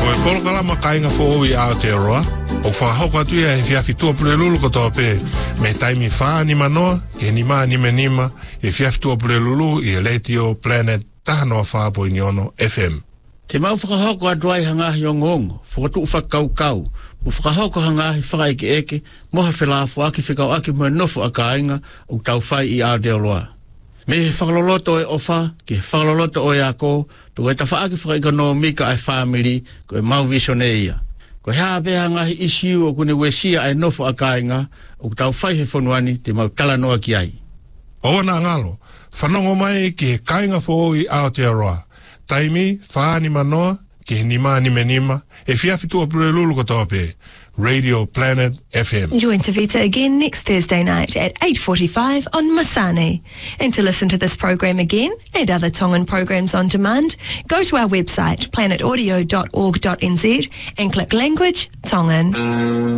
Koe kolokalama kainga fo i Aotearoa. O whakahoko atu ia he whiawhi tua pule lulu kotoa pe. Me taimi whaa ni manoa, ke ni maa nime nima, he whiawhi tua pule lulu i Radio Planet tahanoa whaapoiniono FM. Te mau whakahoko aduai hangahi o ngongo, whakatu whakaukau, mo whakahoko hangahi whakaike eke, moha whelafo aki whikau aki mua nofo a kainga o tau whai i Aotearoa. Me he whakaloloto e ofa, ke whakaloloto o eako, tu e ta whaaki whakaikonomika ai family, ko e mau visione ia. Ko hea beha ngahi isiu o kune wesia ai nofo a kainga, o tau whai he whanuani te mau talanoa ki ai. O na ngalo, whanongo mai ki he kainga fo i Aotearoa. Taimi, whaani manoa, ki he nima nime nima, e whiawhitua pure lulu kotoa pe. Radio Planet FM. Join Tavita again next Thursday night at 8:45 on Masane. And to listen to this program again and other Tongan programs on demand, go to our website planetaudio.org.nz and click Language Tongan.